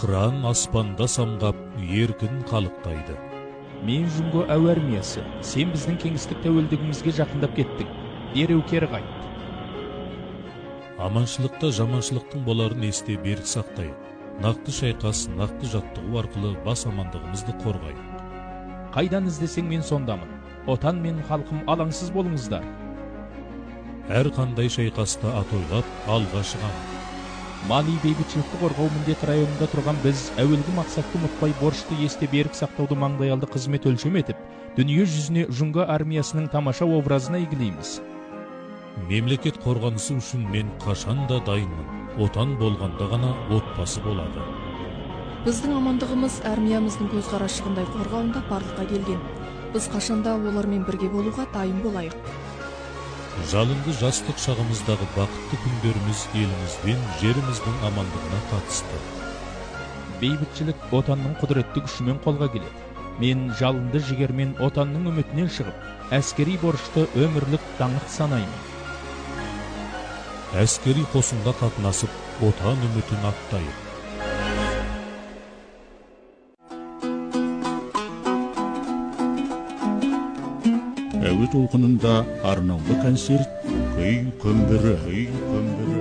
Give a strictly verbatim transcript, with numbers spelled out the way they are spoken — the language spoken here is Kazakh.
қыран аспанда самғап еркін қалықтайды. Мен Жұңго әуе армиясы, сен біздің кеңістік тәуелдігімізге жақындап кеттің. Дереу кері қайт. Аманшылықта жаманшылықтың боларын есте берік сақтайық. Нақты шайқас, нақты жаттығу арқылы бас амандығымызды қорғайық. Қайдан іздесең мен сондамын. Отан мен халқым, алаңсыз болыңыздар. Әр қандай шайқаста атойлап алға шығамын. Мали бейбітшілікті қорғау міндет районында тұрған біз әуелгі мақсатты ұмытпай борышты есте берік сақтауды маңдайалды қызмет өлшем етіп, дүние жүзіне Жұңго армиясының тамаша образына игілейміз. Мемлекет қорғанысы үшін мен қашан да дайынмын. Отан болғанда ғана отбасы болады. Біздің амандығымыз армиямыздың көз қарашығындай қорғауында барлыққа келген. Біз қашанда олармен бірге болуға дайын болайық. Жалынды жастық шағымыздағы бақытты күндеріміз еліміз бен жеріміздің амандығына қатысты. Бейбітшілік отанның құдіретті күшімен қолға келеді. Мен жалынды жігермен отанның үмітінен шығып, әскери борышты өмірлік даңқ санаймын. Әскери қосынға қатынасып, отан үмітін аттайық. Әуе толқынында арнаулы концерт, көй көмбірі, көй көмбірі.